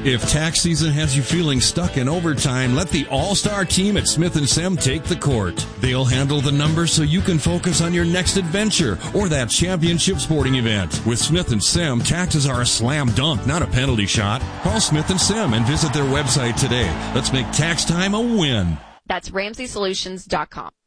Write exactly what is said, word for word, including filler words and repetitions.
If tax season has you feeling stuck in overtime, let the all-star team at Smith and Sem take the court. They'll handle the numbers so you can focus on your next adventure or that championship sporting event. With Smith and Sem, taxes are a slam dunk, not a penalty shot. Call Smith and Sem and visit their website today. Let's make tax time a win. That's Ramsey Solutions dot com.